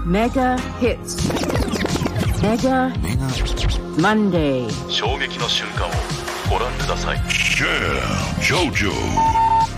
Mega hits. Mega Monday. 衝撃の瞬間をご覧ください。 Jam Jojo